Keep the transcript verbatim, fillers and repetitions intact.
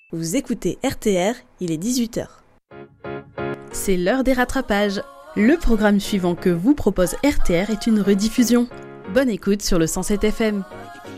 Vous écoutez R T R, il est dix-huit heures. C'est l'heure des rattrapages. Le programme suivant que vous propose R T R est une rediffusion. Bonne écoute sur le cent sept F M.